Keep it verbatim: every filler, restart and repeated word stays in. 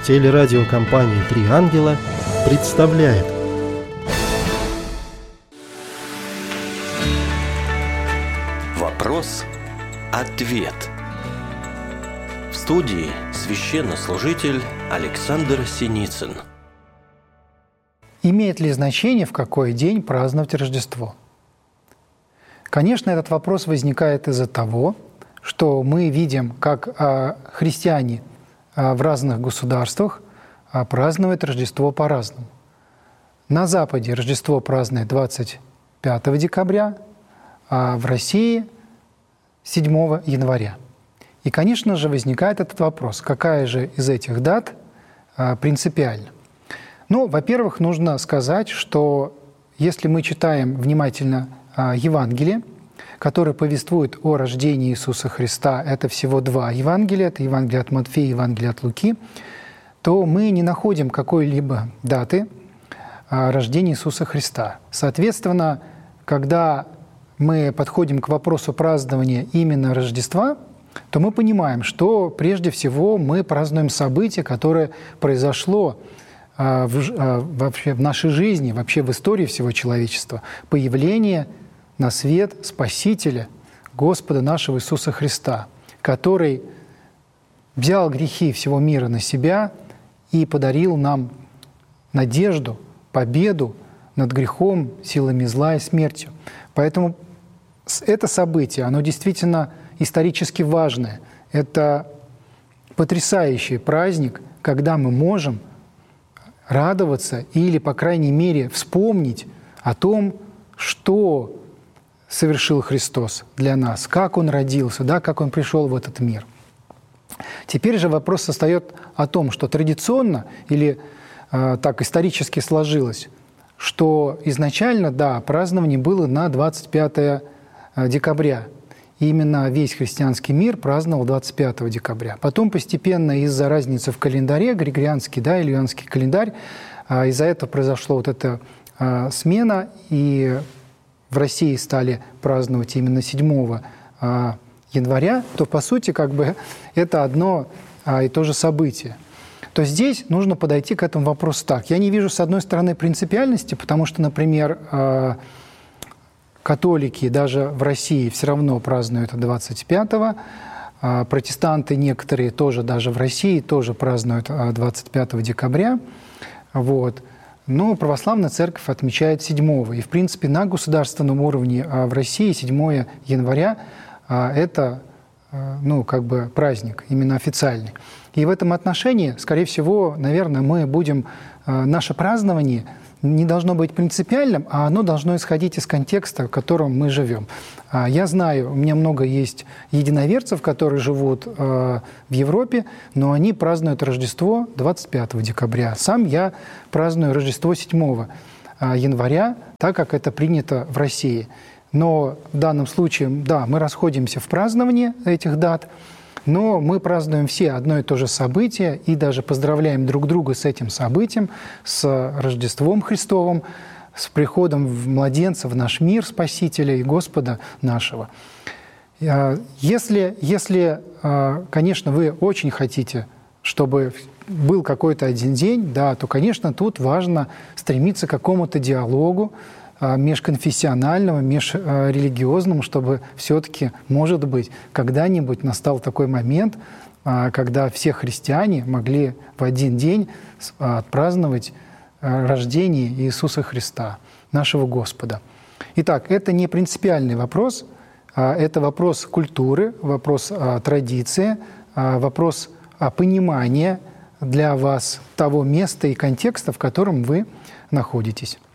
Телерадиокомпания «Три ангела» представляет. Вопрос-ответ. В студии священнослужитель Александр Синицын. Имеет ли значение, в какой день праздновать Рождество? Конечно, этот вопрос возникает из-за того, что мы видим, как а, христиане а, в разных государствах а, празднуют Рождество по-разному. На Западе Рождество празднуют двадцать пятого декабря, а в России седьмого января. И, конечно же, возникает этот вопрос, какая же из этих дат а, принципиальна. Ну, во-первых, нужно сказать, что если мы читаем внимательно а, Евангелие, которое повествует о рождении Иисуса Христа, это всего два Евангелия, это Евангелие от Матфея и Евангелие от Луки, то мы не находим какой-либо даты а, рождения Иисуса Христа. Соответственно, когда мы подходим к вопросу празднования именно Рождества, то мы понимаем, что прежде всего мы празднуем событие, которое произошло а, в, а, вообще в нашей жизни, вообще в истории всего человечества, появление на свет Спасителя, Господа нашего Иисуса Христа, который взял грехи всего мира на себя и подарил нам надежду, победу над грехом, силами зла и смертью. Поэтому это событие, оно действительно исторически важное. Это потрясающий праздник, когда мы можем радоваться или, по крайней мере, вспомнить о том, что совершил Христос для нас, как Он родился, да, как Он пришел в этот мир. Теперь же вопрос состоит о том, что традиционно или э, так исторически сложилось, что изначально, да, празднование было на двадцать пятое декабря. И именно весь христианский мир праздновал двадцать пятого декабря. Потом постепенно из-за разницы в календаре, григорианский, да, или иоаннский календарь, э, из-за этого произошла вот эта э, смена, и в России стали праздновать именно седьмого января, то, по сути, как бы это одно и то же событие. То здесь нужно подойти к этому вопросу так. Я не вижу, с одной стороны, принципиальности, потому что, например, католики даже в России все равно празднуют двадцать пятого, протестанты некоторые тоже даже в России тоже празднуют двадцать пятого декабря. Вот. Но православная церковь отмечает седьмого. И, в принципе, на государственном уровне в России седьмого января – это, ну, как бы праздник, именно официальный. И в этом отношении, скорее всего, наверное, мы будем… Наше празднование не должно быть принципиальным, а оно должно исходить из контекста, в котором мы живем. Я знаю, у меня много есть единоверцев, которые живут в Европе, но они празднуют Рождество двадцать пятого декабря. Сам я праздную Рождество седьмого января, так как это принято в России. Но в данном случае, да, мы расходимся в праздновании этих дат, но мы празднуем все одно и то же событие и даже поздравляем друг друга с этим событием, с Рождеством Христовым, с приходом в младенца в наш мир, Спасителя и Господа нашего. Если, если, конечно, вы очень хотите, чтобы был какой-то один день, да, то, конечно, тут важно стремиться к какому-то диалогу межконфессиональному, межрелигиозному, чтобы все-таки, может быть, когда-нибудь настал такой момент, когда все христиане могли в один день отпраздновать рождение Иисуса Христа, нашего Господа. Итак, это не принципиальный вопрос, это вопрос культуры, вопрос традиции, вопрос понимания для вас того места и контекста, в котором вы находитесь.